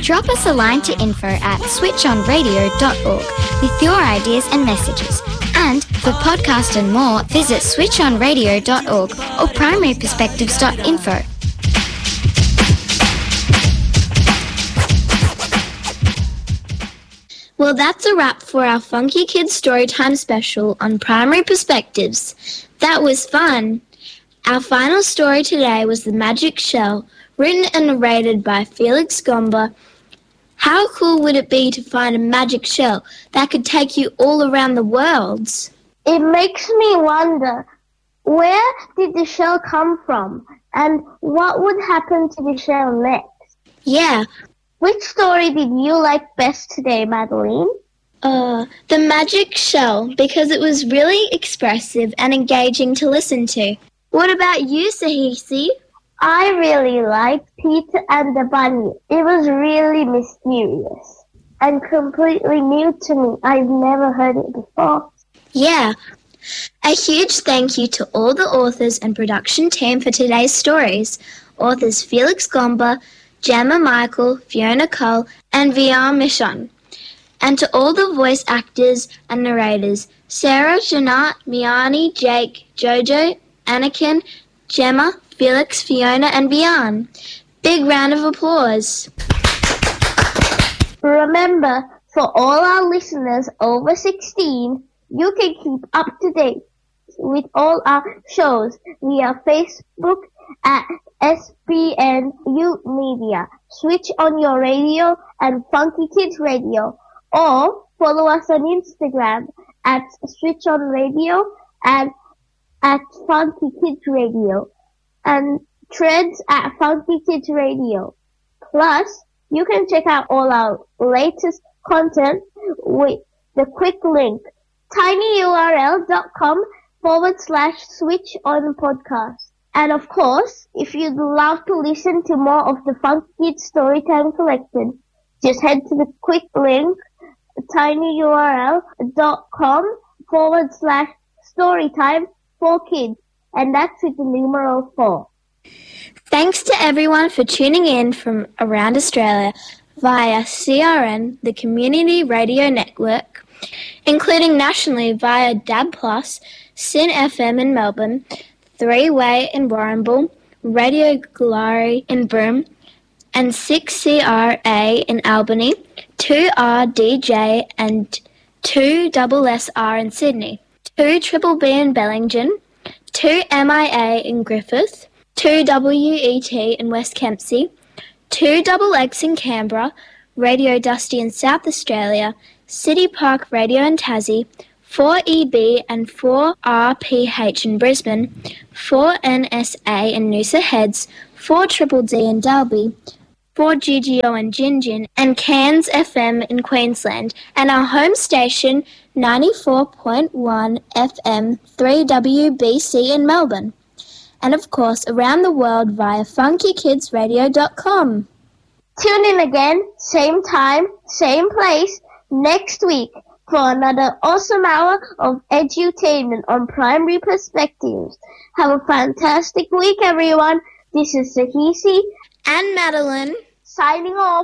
Drop us a line to info@switchonradio.org with your ideas and messages. And for podcast and more, visit switchonradio.org or primaryperspectives.info. Well, that's a wrap for our Funky Kids Storytime special on Primary Perspectives. That was fun. Our final story today was The Magic Shell, written and narrated by Felix Gomba. How cool would it be to find a magic shell that could take you all around the world? It makes me wonder, where did the shell come from and what would happen to the shell next? Yeah. Which story did you like best today, Madeline? The Magic Shell, because it was really expressive and engaging to listen to. What about you, Sahisi? I really liked Peter and the Bunny. It was really mysterious and completely new to me. I've never heard it before. Yeah. A huge thank you to all the authors and production team for today's stories. Authors Felix Gomba, Gemma Michael, Fiona Cole, and Vian Michon. And to all the voice actors and narrators, Sarah, Janat, Miani, Jake, Jojo, Anakin, Gemma, Felix, Fiona, and Vian. Big round of applause. Remember, for all our listeners over 16, you can keep up to date with all our shows via Facebook at SBN Youth Media, Switch on Your Radio, and Funky Kids Radio. Or follow us on Instagram at Switch on Radio and at Funky Kids Radio, and Threads at Funky Kids Radio. Plus, you can check out all our latest content with the quick link, tinyurl.com/switch on podcast. And of course, if you'd love to listen to more of the Funky Kids Storytime Collection, just head to the quick link, tinyurl.com/storytime for kids, and that's with the numeral 4. Thanks to everyone for tuning in from around Australia via CRN, the Community Radio Network, including nationally via DAB+, SYN FM in Melbourne, 3-Way in Warrnambool, Radio Glory in Broome, and 6CRA in Albany, 2RDJ and 2SSR in Sydney, 2BBB in Bellingen, 2MIA in Griffith, 2WET in West Kempsey, 2XX in Canberra, Radio Dusty in South Australia, City Park Radio in Tassie, 4EB and 4RPH in Brisbane, 4NSA in Noosa Heads, 4DDD in Dalby, 4GGO in Gingin, and Cairns FM in Queensland, and our home station 94.1 FM 3WBC in Melbourne. And of course around the world via funkykidsradio.com. Tune in again, same time, same place, next week for another awesome hour of edutainment on Primary Perspectives. Have a fantastic week, everyone. This is Sahisi and Madeline signing off.